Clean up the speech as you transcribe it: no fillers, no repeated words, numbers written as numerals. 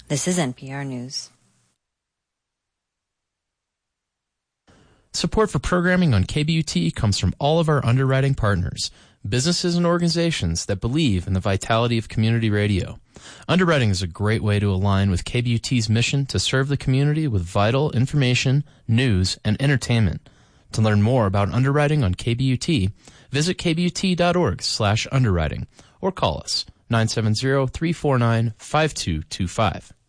This is NPR News. Support for programming on KBUT comes from all of our underwriting partners, businesses and organizations that believe in the vitality of community radio. Underwriting is a great way to align with KBUT's mission to serve the community with vital information, news, and entertainment. To learn more about underwriting on KBUT, visit kbut.org/underwriting or call us 970-349-5225.